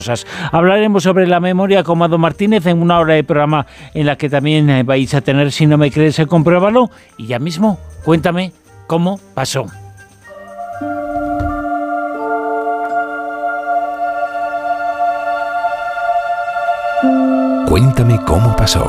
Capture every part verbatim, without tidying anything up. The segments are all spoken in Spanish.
Hablaremos sobre la memoria con Mado Martínez en una hora de programa en la que también vais a tener Si no me crees, compruébalo. Y ya mismo, cuéntame cómo pasó. Cuéntame cómo pasó.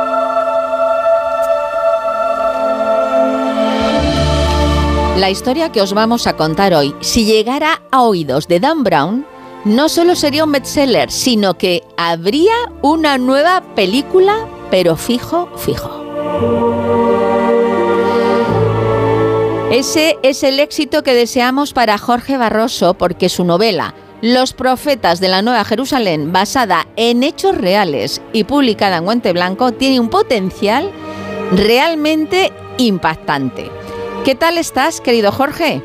La historia que os vamos a contar hoy, si llegara a oídos de Dan Brown, no solo sería un bestseller, sino que habría una nueva película, pero fijo, fijo. Ese es el éxito que deseamos para Jorge Barroso, porque su novela Los profetas de la Nueva Jerusalén, basada en hechos reales y publicada en guante blanco, tiene un potencial realmente impactante. ¿Qué tal estás, querido Jorge?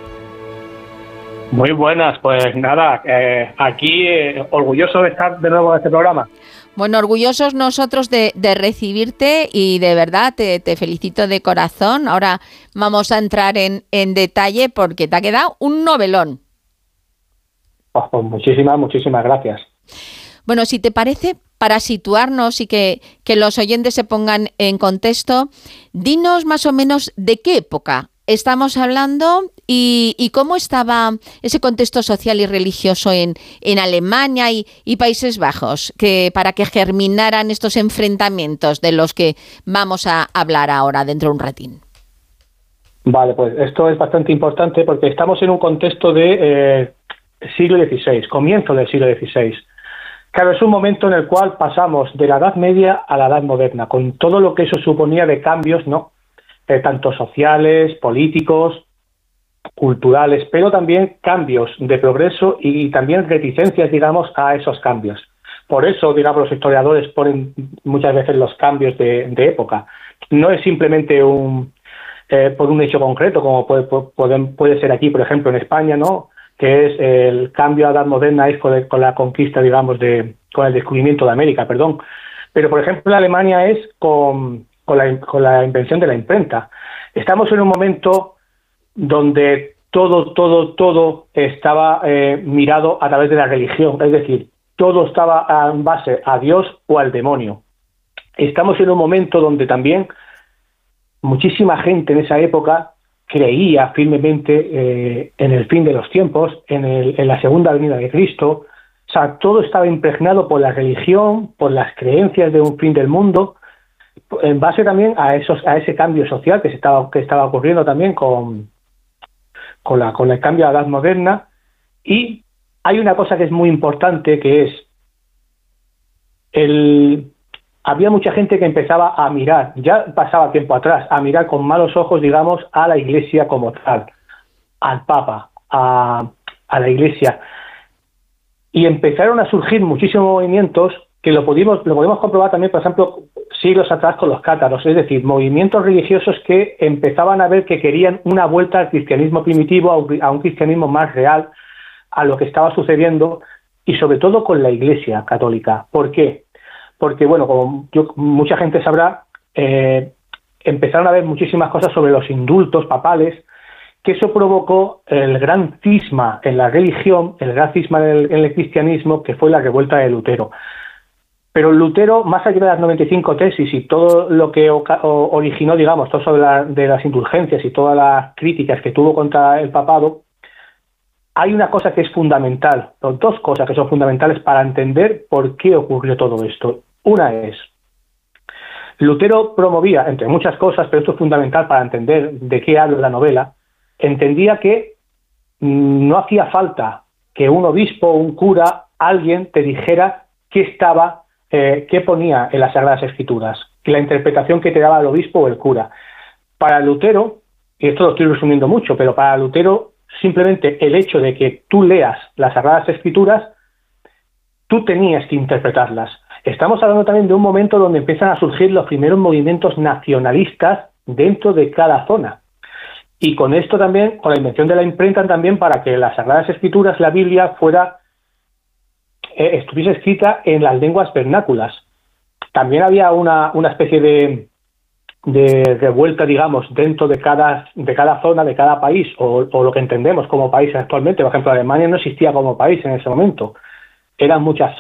Muy buenas, pues nada, eh, aquí eh, orgulloso de estar de nuevo en este programa. Bueno, orgullosos nosotros de, de recibirte y de verdad te, te felicito de corazón. Ahora vamos a entrar en, en detalle porque te ha quedado un novelón. Oh, pues muchísimas, muchísimas gracias. Bueno, si te parece, para situarnos y que, que los oyentes se pongan en contexto, dinos más o menos de qué época estamos hablando y, y cómo estaba ese contexto social y religioso en, en Alemania y, y Países Bajos, que para que germinaran estos enfrentamientos de los que vamos a hablar ahora dentro de un ratín. Vale, pues esto es bastante importante porque estamos en un contexto de eh, siglo dieciséis, comienzo del siglo dieciséis. Claro, es un momento en el cual pasamos de la Edad Media a la Edad Moderna, con todo lo que eso suponía de cambios, ¿no? Eh, tanto sociales, políticos, culturales, pero también cambios de progreso y también reticencias, digamos, a esos cambios. Por eso, digamos, los historiadores ponen muchas veces los cambios de, de época. No es simplemente un eh, por un hecho concreto, como puede, puede, puede ser aquí, por ejemplo, en España, ¿no? Que es el cambio a Edad Moderna es con, con la conquista, digamos, de con el descubrimiento de América, perdón. Pero, por ejemplo, en Alemania es con, con, la, con la invención de la imprenta. Estamos en un momento donde todo, todo, todo estaba eh, mirado a través de la religión, es decir, todo estaba en base a Dios o al demonio. Estamos en un momento donde también muchísima gente en esa época creía firmemente eh, en el fin de los tiempos, en, el, en la segunda venida de Cristo. O sea, todo estaba impregnado por la religión, por las creencias de un fin del mundo, en base también a esos a ese cambio social que se estaba que estaba ocurriendo también con con la con el cambio a la Edad Moderna. Y hay una cosa que es muy importante, que es el había mucha gente que empezaba a mirar, ya pasaba tiempo atrás, a mirar con malos ojos, digamos, a la Iglesia como tal, al Papa, a, a la Iglesia. Y empezaron a surgir muchísimos movimientos que lo pudimos, lo podemos comprobar también, por ejemplo, siglos atrás con los cátaros, es decir, movimientos religiosos que empezaban a ver que querían una vuelta al cristianismo primitivo, a un, a un cristianismo más real, a lo que estaba sucediendo, y sobre todo con la Iglesia católica. ¿Por qué? Porque, bueno, como yo, mucha gente sabrá, eh, empezaron a ver muchísimas cosas sobre los indultos papales, que eso provocó el gran cisma en la religión, el gran cisma en el, en el cristianismo, que fue la revuelta de Lutero. Pero Lutero, más allá de las noventa y cinco tesis y todo lo que o, o, originó, digamos, todo sobre la, de las indulgencias y todas las críticas que tuvo contra el papado, hay una cosa que es fundamental, o dos cosas que son fundamentales para entender por qué ocurrió todo esto. Una es, Lutero promovía, entre muchas cosas, pero esto es fundamental para entender de qué habla la novela, entendía que no hacía falta que un obispo, un cura, alguien te dijera qué estaba, eh, qué ponía en las Sagradas Escrituras, que la interpretación que te daba el obispo o el cura. Para Lutero, y esto lo estoy resumiendo mucho, pero para Lutero simplemente el hecho de que tú leas las Sagradas Escrituras, tú tenías que interpretarlas. Estamos hablando también de un momento donde empiezan a surgir los primeros movimientos nacionalistas dentro de cada zona. Y con esto también, con la invención de la imprenta también, para que las Sagradas Escrituras, la Biblia, fuera eh, estuviese escrita en las lenguas vernáculas. También había una, una especie de, de revuelta, digamos, dentro de cada, de cada zona, de cada país, o, o lo que entendemos como país actualmente. Por ejemplo, Alemania no existía como país en ese momento. Eran muchas